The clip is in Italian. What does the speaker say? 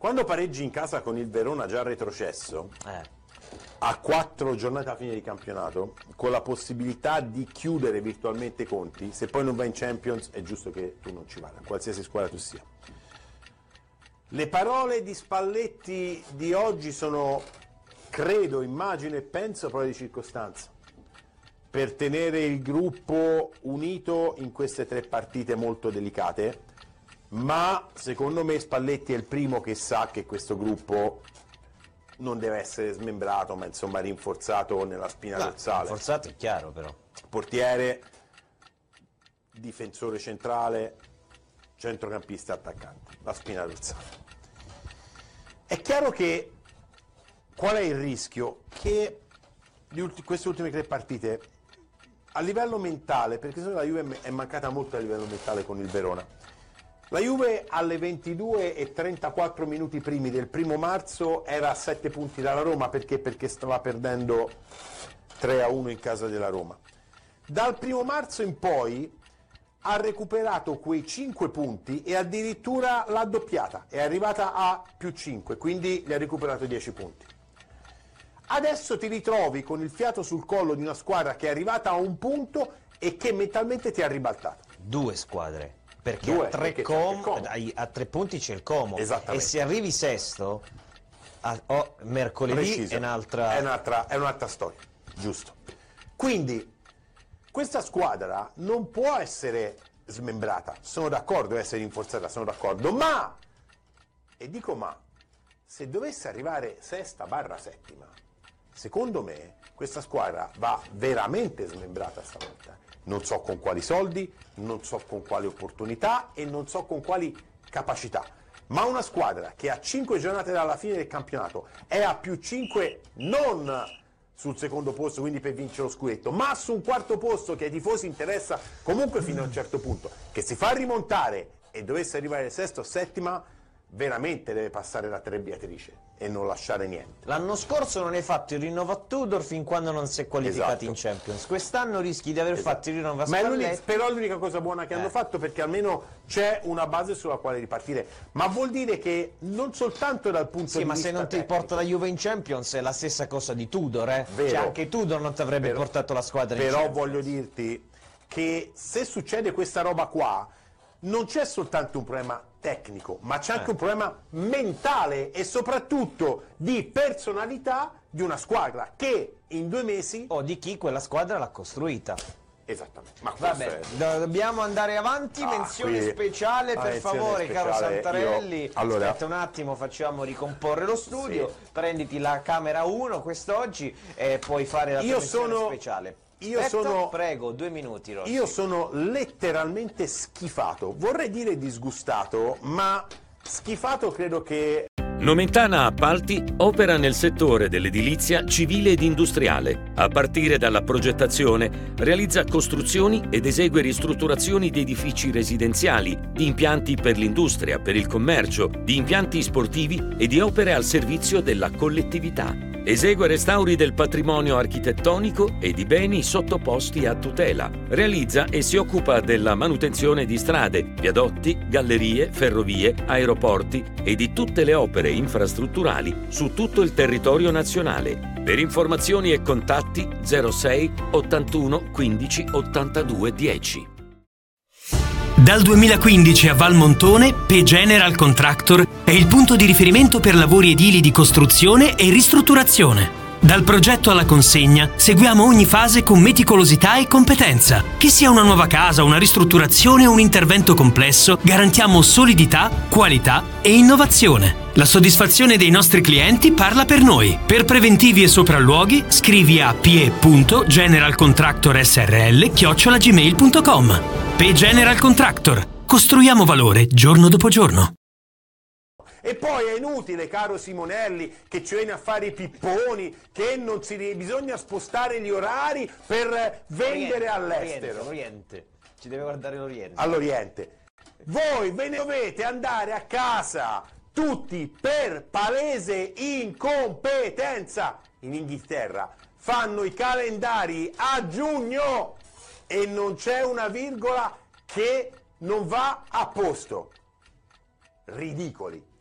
Quando pareggi in casa con il Verona già retrocesso, a 4 giornate alla fine di campionato, con la possibilità di chiudere virtualmente i conti, se poi non vai in Champions è giusto che tu non ci vada, qualsiasi squadra tu sia. Le parole di Spalletti di oggi sono, credo, immagino e penso, prove di circostanza, per tenere il gruppo unito in queste 3 partite molto delicate, ma secondo me Spalletti è il primo che sa che questo gruppo non deve essere smembrato, ma insomma rinforzato nella spina dorsale. Rinforzato è chiaro, però. Portiere, difensore centrale, centrocampista, attaccante, la spina dorsale. È chiaro che qual è il rischio? Che di queste ultime 3 partite, a livello mentale, perché la Juve è mancata molto a livello mentale con il Verona. La Juve alle 22:34 minuti primi del 1° marzo era a 7 punti dalla Roma, perché stava perdendo 3-1 in casa della Roma. Dal 1° marzo in poi ha recuperato quei 5 punti e addirittura l'ha doppiata, è arrivata a +5, quindi gli ha recuperato 10 punti. Adesso ti ritrovi con il fiato sul collo di una squadra che è arrivata a 1 punto e che mentalmente ti ha ribaltato. 2 squadre. Perché a 3 punti c'è il Como. E se arrivi sesto, mercoledì Preciso. è un'altra... È un'altra storia, giusto. Quindi questa squadra non può essere smembrata, sono d'accordo, deve essere rinforzata, sono d'accordo, ma, e dico ma, se dovesse arrivare sesta/settima, secondo me questa squadra va veramente smembrata stavolta. Non so con quali soldi, non so con quali opportunità e non so con quali capacità. Ma una squadra che a 5 giornate dalla fine del campionato è a +5 non sul secondo posto, quindi per vincere lo scudetto, ma su un 4° posto che ai tifosi interessa comunque fino a un certo punto, che si fa rimontare e dovesse arrivare sesto o settima, veramente deve passare la Trebbiatrice e non lasciare niente. L'anno scorso non hai fatto il rinnovo a Tudor fin quando non si è qualificati in Champions. Quest'anno rischi di aver fatto il rinnovo a Spalletti. Però è l'unica cosa buona che hanno fatto, perché almeno c'è una base sulla quale ripartire. Ma vuol dire che non soltanto dal punto di vista ma se non ti porta la Juve in Champions è la stessa cosa di Tudor, Vero. Cioè anche Tudor non ti avrebbe portato la squadra in Però Champions. voglio dirti che se succede questa roba qua, non c'è soltanto un problema tecnico, ma c'è anche un problema mentale e soprattutto di personalità di una squadra che in 2 mesi... O di chi quella squadra l'ha costruita. Esattamente. Ma Vabbè, dobbiamo andare avanti. Menzione speciale, per favore, caro Santarelli. Aspetta un attimo, facciamo ricomporre lo studio. Sì. Prenditi la camera 1 quest'oggi e puoi fare la menzione speciale. Prego, 2 minuti, Rossi. Io sono letteralmente schifato, vorrei dire disgustato, ma schifato credo che... Nomentana Appalti opera nel settore dell'edilizia civile ed industriale. A partire dalla progettazione, realizza costruzioni ed esegue ristrutturazioni di edifici residenziali, di impianti per l'industria, per il commercio, di impianti sportivi e di opere al servizio della collettività. Esegue restauri del patrimonio architettonico e di beni sottoposti a tutela. Realizza e si occupa della manutenzione di strade, viadotti, gallerie, ferrovie, aeroporti e di tutte le opere infrastrutturali su tutto il territorio nazionale. Per informazioni e contatti 06 81 15 82 10. Dal 2015 a Valmontone, P General Contractor è il punto di riferimento per lavori edili di costruzione e ristrutturazione. Dal progetto alla consegna seguiamo ogni fase con meticolosità e competenza. Che sia una nuova casa, una ristrutturazione o un intervento complesso, garantiamo solidità, qualità e innovazione. La soddisfazione dei nostri clienti parla per noi. Per preventivi e sopralluoghi scrivi a pie.generalcontractorsrl@gmail.com. P General Contractor. Costruiamo valore giorno dopo giorno. E poi è inutile, caro Simonelli, che ci viene a fare i pipponi, che non si bisogna spostare gli orari per vendere all'estero. L'Oriente. Ci deve guardare l'Oriente. All'Oriente. Voi ve ne dovete andare a casa, tutti, per palese incompetenza. In Inghilterra fanno i calendari a giugno e non c'è una virgola che non va a posto. Ridicoli.